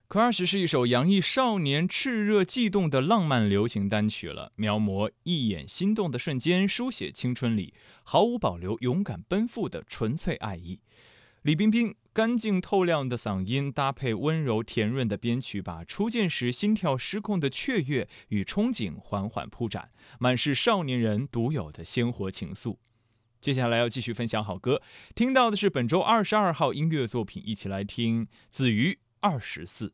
Crush 是一首洋溢少年炽热悸动的浪漫流行单曲了，描摹一眼心动的瞬间，书写青春里毫无保留、勇敢奔赴的纯粹爱意。李冰冰干净透亮的嗓音搭配温柔甜润的编曲，把初见时心跳失控的雀跃与憧憬缓缓铺展，满是少年人独有的鲜活情愫。接下来要继续分享好歌，听到的是本周22号音乐作品，一起来听子瑜24。